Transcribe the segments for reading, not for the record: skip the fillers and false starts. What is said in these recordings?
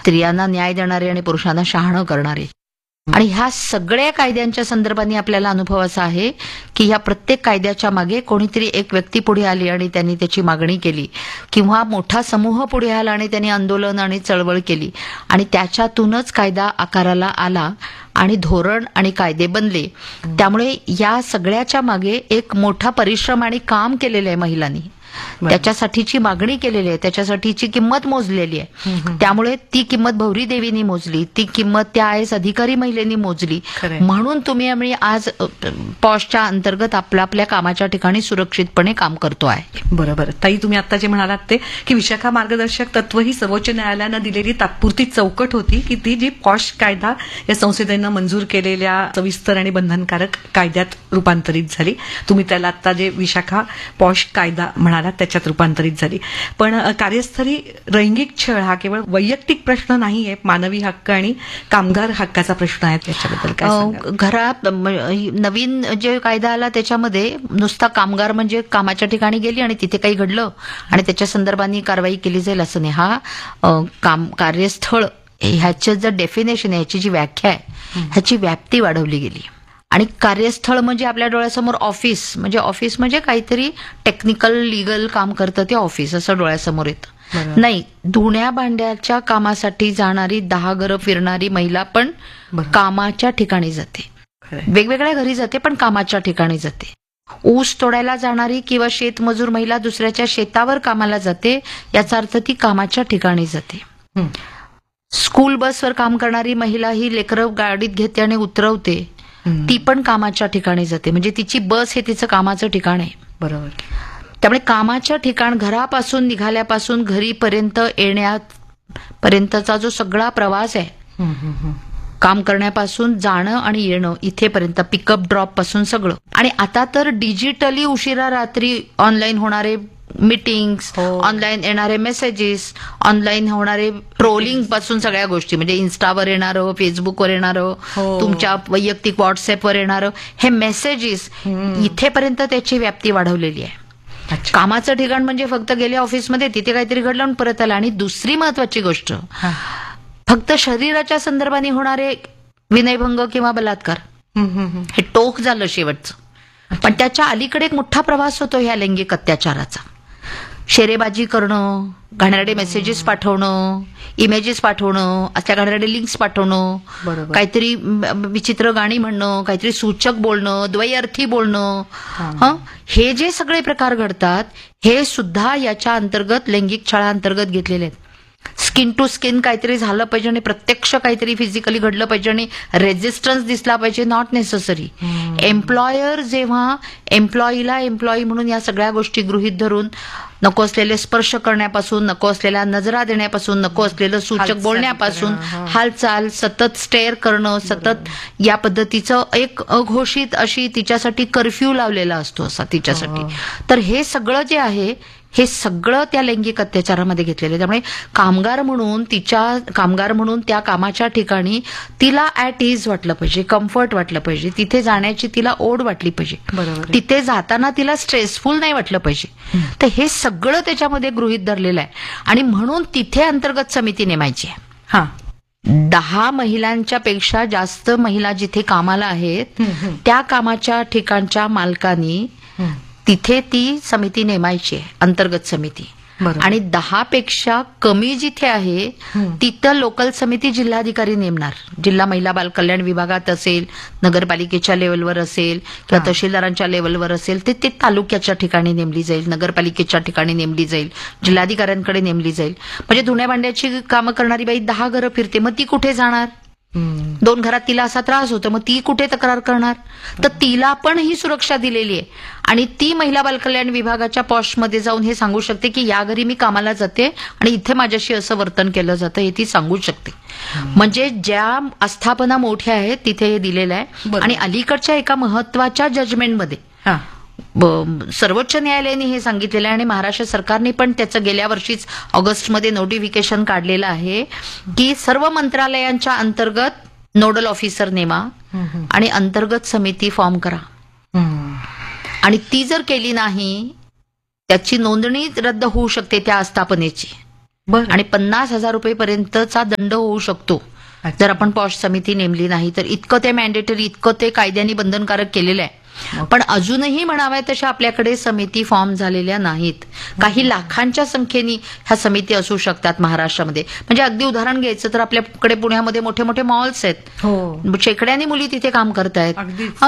स्त्रियांना न्याय देणारे आणि पुरुषांना शहाणं करणारे. आणि ह्या सगळ्या कायद्यांच्या संदर्भाने आपल्याला अनुभव असा आहे की ह्या प्रत्येक कायद्याच्या मागे कोणीतरी एक व्यक्ती पुढे आली आणि त्यांनी त्याची मागणी केली, किंवा मोठा समूह पुढे आला आणि त्यांनी आंदोलन आणि चळवळ केली, आणि त्याच्यातूनच कायदा आकाराला आला आणि धोरण आणि कायदे बनले. त्यामुळे या सगळ्याच्या मागे एक मोठा परिश्रम आणि काम केलेलं आहे महिलांनी. त्याच्यासाठीची मागणी केलेली आहे, त्याच्यासाठीची किंमत मोजलेली आहे. त्यामुळे ती किंमत भौरी देवीनी मोजली, ती किंमत त्या आय एस अधिकारी महिलेनी मोजली. म्हणून तुम्ही आम्ही आज पॉशच्या अंतर्गत आपल्या कामाच्या ठिकाणी सुरक्षितपणे काम करतो आहे. बरोबर. ताई, तुम्ही आता जे म्हणालात ते की विशाखा मार्गदर्शक तत्व ही सर्वोच्च न्यायालयानं दिलेली तात्पुरती चौकट होती की ती जी पॉश कायदा या संसदेनं मंजूर केलेल्या सविस्तर आणि बंधनकारक कायद्यात रूपांतरित झाली. तुम्ही त्याला आता जे विशाखा पॉश कायदा म्हणाला त्याच्यात रूपांतरित झाली. पण कार्यस्थळी लैंगिक छळ हा केवळ वैयक्तिक प्रश्न नाहीये, मानवी हक्क आणि कामगार हक्काचा प्रश्न आहे. त्याच्याबद्दल काय सांगाल? घरात नवीन जे कायदा आला त्याच्यामध्ये नुसता कामगार म्हणजे कामाच्या ठिकाणी गेली आणि तिथे काही घडलं आणि त्याच्या संदर्भाने कारवाई केली जाईल असं नाही. हा कार्यस्थळ ह्याचं जर डेफिनेशन आहे, ह्याची जी व्याख्या आहे, ह्याची व्याप्ती वाढवली गेली. आणि कार्यस्थळ म्हणजे आपल्या डोळ्यासमोर ऑफिस म्हणजे काहीतरी टेक्निकल लीगल काम करतं ते ऑफिस असं डोळ्यासमोर येतं. नाही, धुण्या भांड्याच्या कामासाठी जाणारी 10 घरं फिरणारी महिला पण कामाच्या ठिकाणी जाते, वेगवेगळ्या घरी जाते पण कामाच्या ठिकाणी जाते. ऊस तोडायला जाणारी किंवा शेतमजूर महिला दुसऱ्याच्या शेतावर कामाला जाते, याचा अर्थ ती कामाच्या ठिकाणी जाते. स्कूल बसवर काम करणारी महिला ही लेकरं गाडीत घेते आणि उतरवते, ती पण कामाच्या ठिकाणी जाते, म्हणजे तिची बस हे तिचं कामाचं ठिकाण आहे. बरोबर. त्यामुळे कामाच्या ठिकाण, घरापासून निघाल्यापासून घरीपर्यंत येण्यापर्यंतचा जो सगळा प्रवास आहे, काम करण्यापासून जाणं आणि येणं इथेपर्यंत, पिकअप ड्रॉप पासून सगळं. आणि आता तर डिजिटली उशिरा रात्री ऑनलाईन होणारे मीटिंग्स, ऑनलाईन येणारे मेसेजेस, ऑनलाईन होणारे ट्रोलिंग पासून सगळ्या गोष्टी, म्हणजे इन्स्टावर येणारं, फेसबुकवर येणारं, तुमच्या वैयक्तिक व्हॉट्सअपवर येणारं हे मेसेजेस, इथेपर्यंत त्याची व्याप्ती वाढवलेली आहे. कामाचं ठिकाण म्हणजे फक्त गेले ऑफिसमध्ये, तिथे काहीतरी घडलं आणि परत आलं. आणि दुसरी महत्वाची गोष्ट, फक्त शरीराच्या संदर्भाने होणारे विनयभंग किंवा बलात्कार हे टोक झालं शेवटचं. पण त्याच्या अलीकडे एक मोठा प्रवास होतो ह्या लैंगिक अत्याचाराचा. शेरेबाजी करणं, घाणेरडे मेसेजेस पाठवणं, इमेजेस पाठवणं, अशा घाणेरडे लिंक्स पाठवणं, काहीतरी विचित्र गाणी म्हणणं, काहीतरी सूचक बोलणं, द्वैअर्थी बोलणं, हे जे सगळे प्रकार घडतात हे सुद्धा याच्या अंतर्गत लैंगिक छळाअंतर्गत घेतलेले आहेत. स्किन टू स्किन काहीतरी झालं पाहिजे आणि प्रत्यक्ष काहीतरी फिजिकली घडलं पाहिजे आणि रेजिस्टन्स दिसला पाहिजे, नॉट नेसेसरी. एम्प्लॉयर जेव्हा एम्प्लॉईला एम्प्लॉई म्हणून या सगळ्या गोष्टी गृहीत धरून नको असलेले स्पर्श करण्यापासून, नको असलेल्या नजरा देण्यापासून, नको असलेलं सूचक बोलण्यापासून, हालचाल, सतत स्टेअर करणं, सतत या पद्धतीचं एक अघोषित अशी तिच्यासाठी कर्फ्यू लावलेला असतो असा तिच्यासाठी. तर हे सगळं जे आहे हे सगळं त्या लैंगिक अत्याचारामध्ये घेतलेलं आहे. त्यामुळे कामगार म्हणून त्या कामाच्या ठिकाणी तिला ऍट इज वाटलं पाहिजे, कम्फर्ट वाटलं पाहिजे, तिथे जाण्याची तिला ओढ वाटली पाहिजे, तिथे जाताना तिला स्ट्रेसफुल नाही वाटलं पाहिजे. तर हे सगळं त्याच्यामध्ये गृहीत धरलेलं आहे. आणि म्हणून तिथे अंतर्गत समिती नेमायची आहे. 10 महिलांच्या पेक्षा जास्त महिला जिथे कामाला आहेत त्या कामाच्या ठिकाणच्या मालकांनी तिथे ती समिती नेमायची आहे, अंतर्गत समिती. आणि 10 पेक्षा कमी जिथे आहे तिथं लोकल समिती जिल्हाधिकारी नेमणार. जिल्हा महिला बाल कल्याण विभागात असेल, नगरपालिकेच्या लेवलवर असेल किंवा तहसीलदारांच्या लेवलवर असेल, ते तालुक्याच्या ठिकाणी नेमली जाईल, नगरपालिकेच्या ठिकाणी नेमली जाईल, जिल्हाधिकाऱ्यांकडे नेमली जाईल. म्हणजे धुण्या भांड्याची कामं करणारी बाई 10 घरं फिरते, मग ती कुठे जाणार? 2 घरात तिला असा त्रास होतो, मग ती कुठे तक्रार करणार? तर तिला पण ही सुरक्षा दिलेली आहे. आणि ती महिला बालकल्याण विभागाच्या पॉशमध्ये जाऊन हे सांगू शकते की या घरी मी कामाला जाते आणि इथे माझ्याशी असं वर्तन केलं जातं, हे ती सांगू शकते. म्हणजे ज्या आस्थापना मोठ्या आहेत तिथे हे दिलेलं आहे. आणि अलीकडच्या एका महत्वाच्या जजमेंटमध्ये सर्वोच्च न्यायालयाने हे सांगितलेलं आहे आणि महाराष्ट्र सरकारने पण त्याचं गेल्या वर्षीच ऑगस्टमध्ये नोटिफिकेशन काढलेलं आहे की सर्व मंत्रालयांच्या अंतर्गत नोडल ऑफिसर नेमा आणि अंतर्गत समिती फॉर्म करा. आणि ती जर केली नाही त्याची नोंदणी रद्द होऊ शकते त्या आस्थापनेची. बरं. आणि 50,000 रुपयेपर्यंतचा दंड होऊ शकतो अच्छा. जर आपण पॉश समिती नेमली नाही तर. इतकं ते मॅन्डेटरी, इतकं ते कायद्याने बंधनकारक केलेलं आहे. पण अजूनही म्हणाव्या तशा आपल्याकडे समिती फॉर्म झालेल्या नाहीत. काही लाखांच्या संख्येने ह्या समिती असू शकतात महाराष्ट्रामध्ये. म्हणजे अगदी उदाहरण घ्यायचं तर आपल्याकडे पुण्यामध्ये मोठे मोठे मॉल्स आहेत, हो शेकड्यांनी मुली तिथे काम करतायत. अगदीच.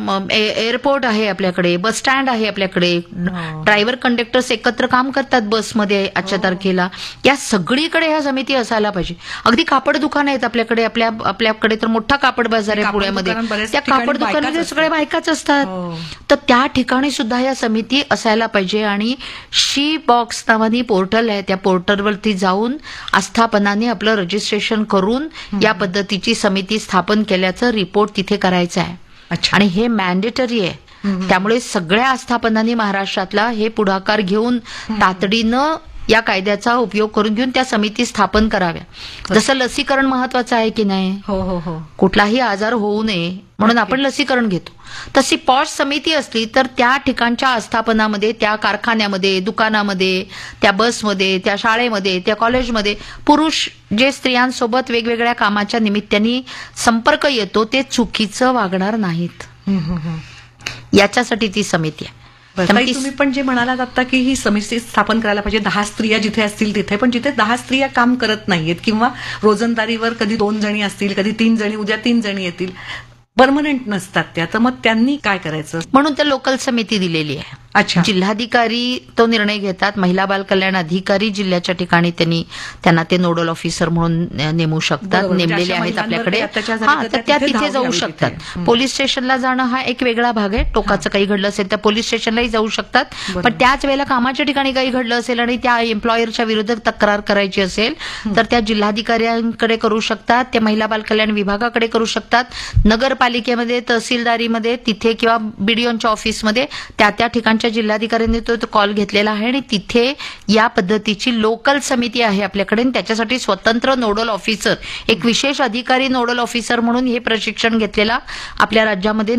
एअरपोर्ट आहे आपल्याकडे, बस स्टँड आहे आपल्याकडे, हो. ड्रायव्हर कंडक्टर्स एकत्र काम करतात बसमध्ये आजच्या तारखेला. या सगळीकडे ह्या समिती असायला पाहिजे. अगदी कापड दुकान आहेत आपल्याकडे, आपल्याकडे तर मोठा कापड बाजार आहे कापड पुण्यामध्ये. दुकानात बऱ्याच त्या ठिकाणी कापड दुकानामध्ये बायकाच सगळ्या बायकाच असतात. हो. तर त्या ठिकाणी सुद्धा या समिती असायला पाहिजे. आणि शी बॉक्स नावानी पोर्टल आहे, त्या पोर्टलवरती जाऊन आस्थापनाने आपलं रजिस्ट्रेशन करून या पद्धतीची समिती स्थापन केल्याचं रिपोर्ट तिथे करायचा आहे. अच्छा. आणि हे मॅन्डेटरी आहे. त्यामुळे सगळ्या आस्थापनांनी महाराष्ट्रातला हे पुढाकार घेऊन तातडीनं या कायद्याचा उपयोग करून घेऊन त्या समिती स्थापन कराव्या. जसं लसीकरण महत्वाचं आहे की नाही, हो हो हो कुठलाही आजार होऊ नये म्हणून आपण लसीकरण घेतो, तशी पॉश समिती असली तर त्या ठिकाणच्या आस्थापनामध्ये, त्या कारखान्यामध्ये, दुकानामध्ये, त्या बसमध्ये, त्या शाळेमध्ये, त्या कॉलेजमध्ये पुरुष जे स्त्रियांसोबत वेगवेगळ्या कामाच्या निमित्ताने संपर्क येतो ते चुकीचं वागणार नाहीत. याच्यासाठी ती समिती आहे. ताई, तुम्ही पण जे म्हणालात आता की ही समिती स्थापन करायला पाहिजे, 10 स्त्रिया जिथे असतील तिथे, पण जिथे 10 स्त्रिया काम करत नाहीयेत किंवा रोजंदारीवर कधी 2 जणी असतील, कधी 3 जणी, उद्या 3 जणी येतील, परमनंट नसतात त्या, तर मग त्यांनी काय करायचं? म्हणून तर लोकल समिती दिलेली आहे. अच्छा. जिल्हाधिकारी तो निर्णय घेतात. महिला बाल कल्याण अधिकारी जिल्ह्याच्या ठिकाणी त्यांना ते नोडल ऑफिसर म्हणून नेमू शकतात. बरोबर. म्हणजे नेमलेले अशा आहेत महिलांवर आपल्याकडे. काही अत्याचार झाले हा, तर तर त्या तिथे तिथे धाव जाऊ घ्यावी शकतात. तिथे. पोलीस स्टेशनला जाणं हा एक वेगळा भाग आहे. टोकाचं काही घडलं असेल तर पोलीस स्टेशनलाही जाऊ शकतात. बरोबर. पण त्याच वेळेला कामाच्या ठिकाणी काही घडलं असेल आणि त्या एम्प्लॉयरच्या विरोधात तक्रार करायची असेल तर त्या जिल्हाधिकाऱ्यांकडे करू शकतात, त्या महिला बाल कल्याण विभागाकडे करू शकतात, नगरपालिकेमध्ये, तहसीलदारीमध्ये तिथे किंवा बीडीओच्या ऑफिसमध्ये त्या ठिकाणच्या जिल्हाधिकाऱ्यांनी तो कॉल घेतलेला आहे. आणि तिथे या पद्धतीची लोकल समिती आहे आपल्याकडे. त्याच्यासाठी स्वतंत्र नोडल ऑफिसर, एक विशेष अधिकारी नोडल ऑफिसर म्हणून हे प्रशिक्षण घेतलेला आपल्या राज्यामध्ये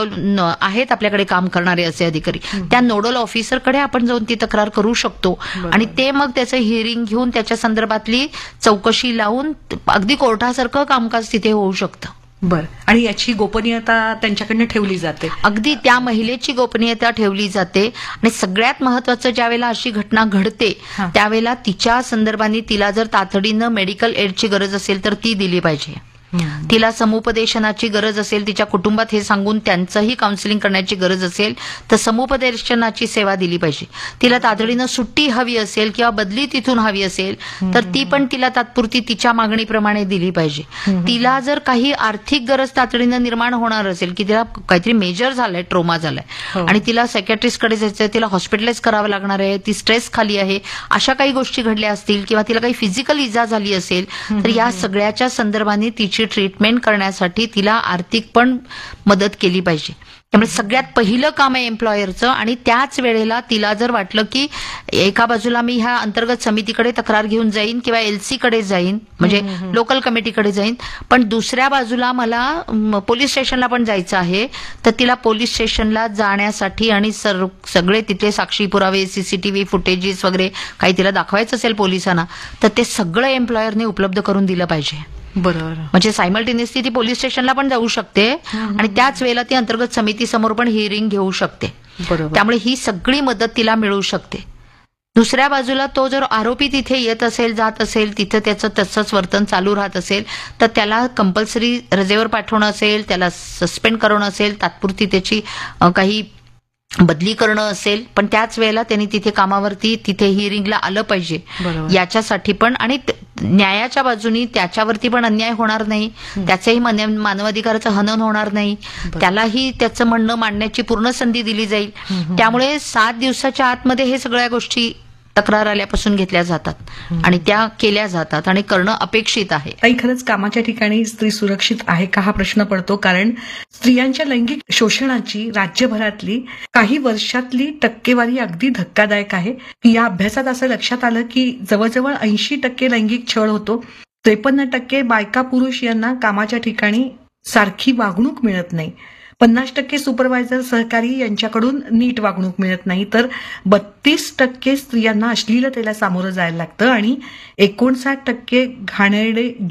आहेत आपल्याकडे काम करणारे असे अधिकारी. त्या नोडल ऑफिसरकडे आपण जाऊन ती तक्रार करू शकतो. आणि ते मग त्याचं हिअरिंग घेऊन त्याच्या संदर्भातली चौकशी लावून अगदी कोर्टासारखं कामकाज तिथे होऊ शकतं. बरं. आणि याची गोपनीयता त्यांच्याकडनं ठेवली जाते. अगदी त्या महिलेची गोपनीयता ठेवली जाते. आणि सगळ्यात महत्वाचं, ज्यावेळेला अशी घटना घडते त्यावेळेला तिच्या संदर्भाने तिला जर तातडीनं मेडिकल एडची गरज असेल तर ती दिली पाहिजे. तिला समुपदेशनाची गरज असेल, तिच्या कुटुंबात हे सांगून त्यांचंही काउन्सिलिंग करण्याची गरज असेल तर समुपदेशनाची सेवा दिली पाहिजे. तिला तातडीनं सुट्टी हवी असेल किंवा बदली तिथून हवी असेल तर ती पण तिला तात्पुरती तिच्या मागणीप्रमाणे दिली पाहिजे. तिला जर काही आर्थिक गरज तातडीनं निर्माण होणार असेल की तिला काहीतरी मेजर झालंय, ट्रोमा झालाय आणि तिला सायकॅट्रिस्टकडे जायचंय, तिला हॉस्पिटलाइज करावं लागणार आहे, ती स्ट्रेस खाली आहे, अशा काही गोष्टी घडल्या असतील किंवा तिला काही फिजिकल इजा झाली असेल तर या सगळ्याच्या संदर्भाने तिची ट्रीटमेंट करण्यासाठी तिला आर्थिक पण मदत केली पाहिजे. त्यामुळे सगळ्यात पहिलं काम आहे एम्प्लॉयरचं. आणि त्याच वेळेला तिला जर वाटलं की एका बाजूला मी ह्या अंतर्गत समितीकडे तक्रार घेऊन जाईन किंवा एलसी कडे जाईन, म्हणजे लोकल कमिटीकडे जाईन, पण दुसऱ्या बाजूला मला पोलीस स्टेशनला पण जायचं आहे, तर तिला पोलीस स्टेशनला जाण्यासाठी आणि सगळे तिथले साक्षी पुरावे, सीसीटीव्ही फुटेजेस वगैरे काही तिला दाखवायचं असेल पोलिसांना तर ते सगळं एम्प्लॉयरने उपलब्ध करून दिलं पाहिजे. बरोबर. म्हणजे सायमल्टेनियसली ती पोलीस स्टेशनला पण जाऊ शकते आणि त्याच वेळेला ती अंतर्गत समिती समोर पण हिअरिंग घेऊ शकते. बरोबर. त्यामुळे ही सगळी मदत तिला मिळू शकते. दुसऱ्या बाजूला तो जर आरोपी तिथे येत असेल, जात असेल, तिथं त्याचं तसंच वर्तन चालू राहत असेल तर त्याला कंपल्सरी रजेवर पाठवणं असेल, त्याला सस्पेंड करणं असेल, तात्पुरती त्याची काही बदली करणं असेल, पण त्याच वेळेला त्यांनी तिथे कामावरती तिथे हिअरिंगला आलं पाहिजे. याच्यासाठी पण आणि न्यायाच्या बाजूनी त्याच्यावरती पण अन्याय होणार नाही, त्याचंही मानवाधिकाराचं हनन होणार नाही, त्यालाही त्याचं म्हणणं मांडण्याची पूर्ण संधी दिली जाईल. त्यामुळे 7 दिवसाच्या आतमध्ये हे सगळ्या गोष्टी तक्रार आल्यापासून घेतल्या जातात आणि त्या केल्या जातात आणि करणं अपेक्षित आहे. ताई, खरंच कामाच्या ठिकाणी स्त्री सुरक्षित आहे का हा प्रश्न पडतो, कारण स्त्रियांच्या लैंगिक शोषणाची राज्यभरातली काही वर्षातली टक्केवारी अगदी धक्कादायक आहे. या अभ्यासात असं लक्षात आलं की जवळजवळ 80% लैंगिक छळ होतो, 53% बायका पुरुष यांना कामाच्या ठिकाणी सारखी वागणूक मिळत नाही, 50% सुपरवायझर सहकारी यांच्याकडून नीट वागणूक मिळत नाही, तर 32% स्त्रियांना अश्लीलतेला सामोरं जायला लागतं आणि 59% घाणेरडे